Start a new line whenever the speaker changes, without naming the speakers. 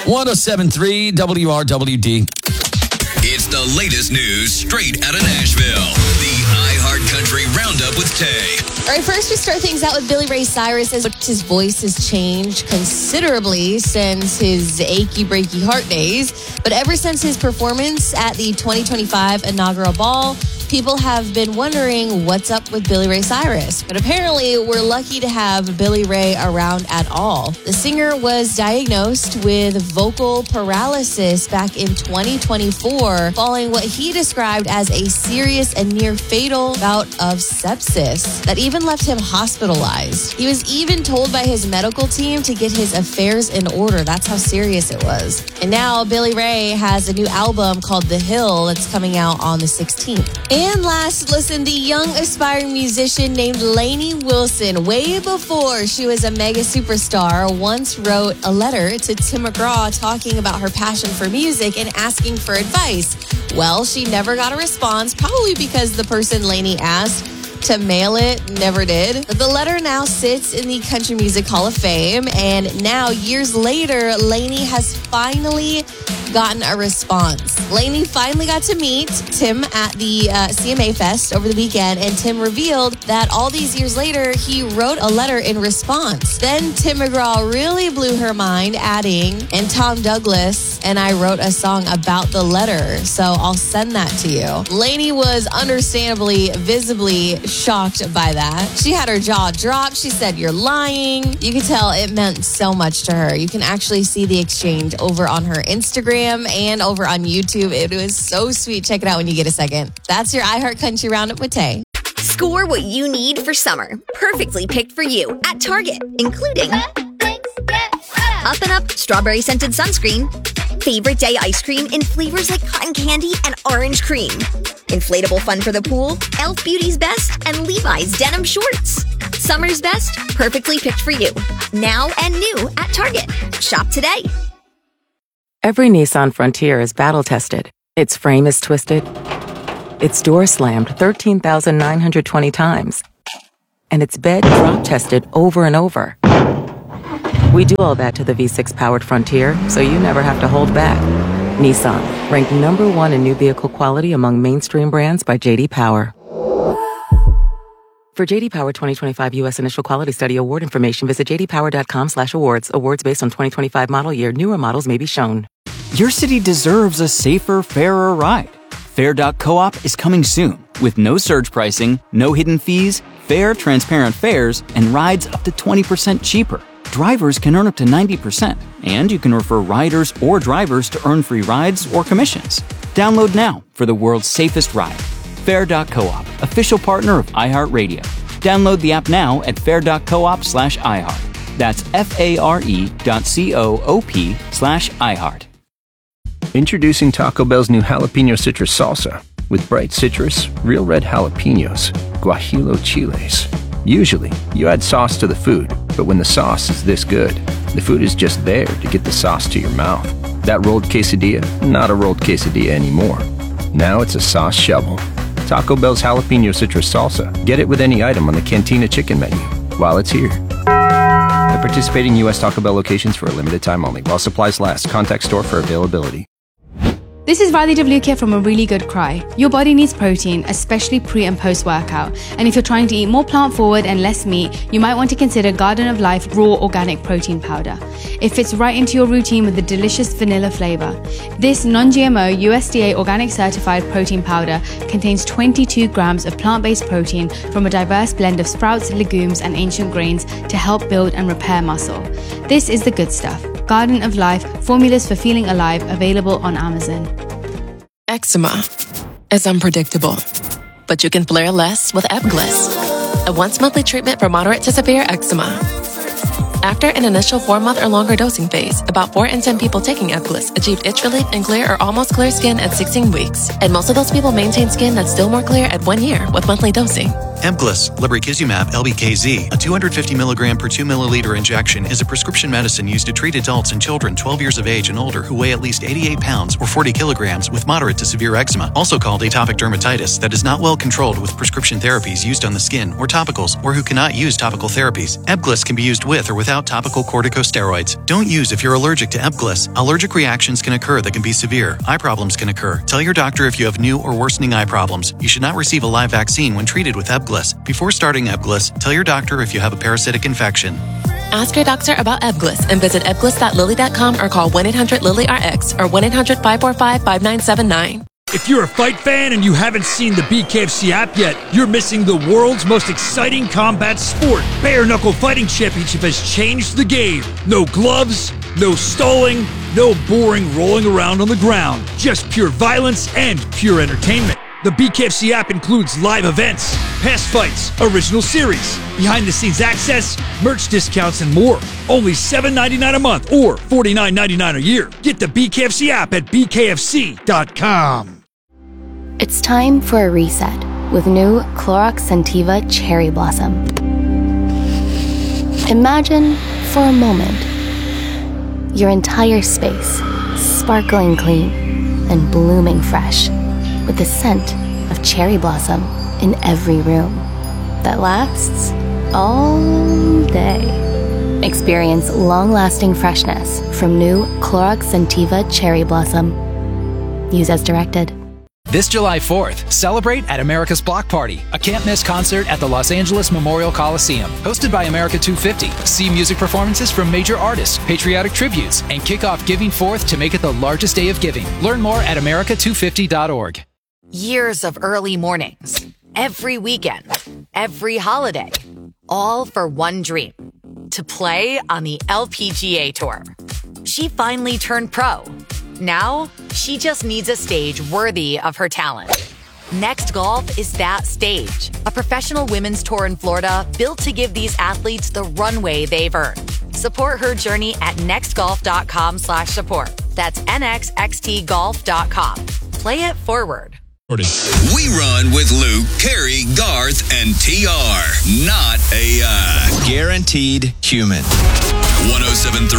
107.3 WRWD.
It's the latest news straight out of Nashville. The iHeartCountry Roundup with Tay.
All right, first we start things out with Billy Ray Cyrus. His voice has changed considerably since his achy breaky heart days. But ever since his performance at the 2025 inaugural ball, people have been wondering what's up with Billy Ray Cyrus. But apparently, we're lucky to have Billy Ray around at all. The singer was diagnosed with vocal paralysis back in 2024 following what he described as a serious and near fatal bout of sepsis that even left him hospitalized. He was even told by his medical team to get his affairs in order. That's how serious it was. And now Billy Ray has a new album called The Hill that's coming out on the 16th. And last, listen, the young aspiring musician named Lainey Wilson, way before she was a mega superstar, once wrote a letter to Tim McGraw talking about her passion for music and asking for advice. Well, she never got a response, probably because the person Lainey asked to mail it never did. The letter now sits in the Country Music Hall of Fame, and now, years later, Lainey has finally gotten a response. Lainey finally got to meet Tim at the CMA Fest over the weekend, and Tim revealed that all these years later, he wrote a letter in response. Then Tim McGraw really blew her mind, adding, "And Tom Douglas and I wrote a song about the letter, so I'll send that to you." Lainey was understandably, visibly shocked by that. She had her jaw dropped. She said, "You're lying." You could tell it meant so much to her. You can actually see the exchange over on her Instagram and over on YouTube. It was so sweet. Check it out when you get a second. That's your iHeartCountry Roundup with Tay.
Score what you need for summer. Perfectly picked for you at Target, including Up and Up strawberry scented sunscreen, favorite day ice cream in flavors like cotton candy and orange cream, inflatable fun for the pool, Elf Beauty's Best, and Levi's denim shorts. Summer's best, perfectly picked for you. Now and new at Target. Shop today.
Every Nissan Frontier is battle-tested. Its frame is twisted. Its door slammed 13,920 times. And its bed drop-tested over and over. We do all that to the V6-powered Frontier, so you never have to hold back. Nissan, ranked number 1 in new vehicle quality among mainstream brands by J.D. Power. For J.D. Power 2025 U.S. Initial Quality Study Award information, visit jdpower.com/awards. Awards based on 2025 model year. Newer models may be shown.
Your city deserves a safer, fairer ride. Fair.coop is coming soon with no surge pricing, no hidden fees, fair, transparent fares, and rides up to 20% cheaper. Drivers can earn up to 90%, and you can refer riders or drivers to earn free rides or commissions. Download now for the world's safest ride. Fair.coop, official partner of iHeartRadio. Download the app now at fair.coop/iHeart. That's FARE.coop/iHeart.
Introducing Taco Bell's new jalapeno citrus salsa with bright citrus, real red jalapenos, guajillo chiles. Usually, you add sauce to the food, but when the sauce is this good, the food is just there to get the sauce to your mouth. That rolled quesadilla, not a rolled quesadilla anymore. Now it's a sauce shovel. Taco Bell's jalapeno citrus salsa. Get it with any item on the Cantina chicken menu while it's here. At participating U.S. Taco Bell locations for a limited time only. While supplies last. Contact store for availability.
This is Riley Davlukia from A Really Good Cry. Your body needs protein, especially pre and post workout. And if you're trying to eat more plant forward and less meat, you might want to consider Garden of Life Raw Organic Protein Powder. It fits right into your routine with a delicious vanilla flavor. This non-GMO USDA organic certified protein powder contains 22 grams of plant-based protein from a diverse blend of sprouts, legumes, and ancient grains to help build and repair muscle. This is the good stuff. Garden of Life, formulas for feeling alive, available on Amazon.
Eczema is unpredictable, but you can flare less with Ebglyss, a once-monthly treatment for moderate to severe eczema. After an initial 4-month or longer dosing phase, about 4 in 10 people taking Ebglyss achieved itch relief and clear or almost clear skin at 16 weeks. And most of those people maintain skin that's still more clear at 1 year with monthly dosing.
Ebglyss, lebrikizumab LBKZ, a 250 milligram per 2 milliliter injection, is a prescription medicine used to treat adults and children 12 years of age and older who weigh at least 88 pounds or 40 kilograms with moderate to severe eczema, also called atopic dermatitis, that is not well controlled with prescription therapies used on the skin or topicals, or who cannot use topical therapies. Ebglyss can be used with or without without topical corticosteroids. Don't use if you're allergic to Ebglyss. Allergic reactions can occur that can be severe. Eye problems can occur. Tell your doctor if you have new or worsening eye problems. You should not receive a live vaccine when treated with Ebglyss. Before starting Ebglyss, tell your doctor if you have a parasitic infection.
Ask your doctor about Ebglyss and visit ebglyss.lilly.com or call 1-800-LILY-RX or 1-800-545-5979.
If you're a fight fan and you haven't seen the BKFC app yet, you're missing the world's most exciting combat sport. Bare Knuckle Fighting Championship has changed the game. No gloves, no stalling, no boring rolling around on the ground. Just pure violence and pure entertainment. The BKFC app includes live events, past fights, original series, behind-the-scenes access, merch discounts, and more. Only $7.99 a month or $49.99 a year. Get the BKFC app at bkfc.com.
It's time for a reset with new Clorox Scentiva Cherry Blossom. Imagine, for a moment, your entire space sparkling clean and blooming fresh, with the scent of cherry blossom in every room that lasts all day. Experience long-lasting freshness from new Clorox Scentiva Cherry Blossom. Use as directed.
This July 4th, celebrate at America's Block Party, a can't-miss concert at the Los Angeles Memorial Coliseum. Hosted by America 250, see music performances from major artists, patriotic tributes, and kick off Giving Forth to make it the largest day of giving. Learn more at america250.org.
Years of early mornings, every weekend, every holiday, all for one dream, to play on the LPGA Tour. She finally turned pro. Now, she just needs a stage worthy of her talent. Next Golf is that stage, a professional women's tour in Florida built to give these athletes the runway they've earned. Support her journey at nextgolf.com/support. That's nxxtgolf.com. Play it forward.
We run with Luke, Carrie, Garth, and TR. Not AI.
Guaranteed human.
107.3